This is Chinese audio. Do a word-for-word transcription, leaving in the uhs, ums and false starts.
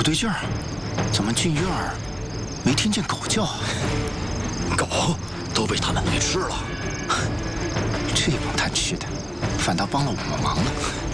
不对劲儿，怎么进院儿没听见狗叫啊？ 狗都被他们给吃了。 这帮贪吃的，反倒帮了我们忙了。